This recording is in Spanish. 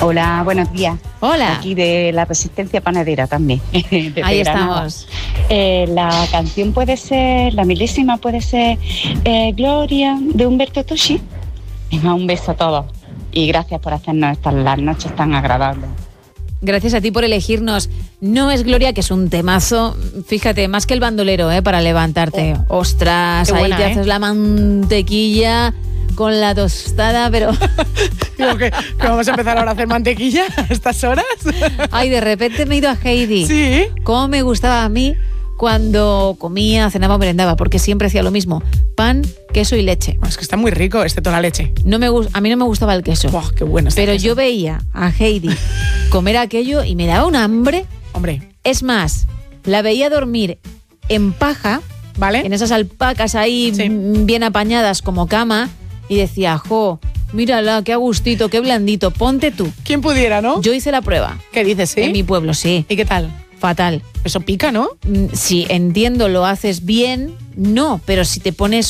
Hola, buenos días. Hola. Aquí de la Resistencia Panadera también. Ahí estamos. La canción puede ser, la milésima puede ser Gloria de Humberto Tocci. Venga, un beso a todos y gracias por hacernos las noches tan agradables. Gracias a ti por elegirnos. No es Gloria, que es un temazo. Fíjate, más que el bandolero, para levantarte. Ostras, qué buena, ahí te haces la mantequilla con la tostada, pero... Digo que vamos a empezar ahora a hacer mantequilla a estas horas. Ay, de repente me he ido a Heidi. Sí. Cómo me gustaba a mí cuando comía, cenaba o merendaba, porque siempre hacía lo mismo. Pan, queso y leche. Es que está muy rico, excepto la leche. A mí no me gustaba el queso. ¡Buah, qué bueno está Pero el queso! yo veía a Heidi comer aquello y me daba un hambre. Hombre. Es más, la veía dormir en paja, ¿vale? En esas alpacas ahí Sí. bien apañadas como cama, y decía, jo, mírala, qué a gustito, qué blandito, ponte tú. ¿Quién pudiera, no? Yo hice la prueba. ¿Qué dices, sí? En mi pueblo, sí. ¿Y qué tal? Fatal. Eso pica, ¿no? Si entiendo, lo haces bien, no, pero si te pones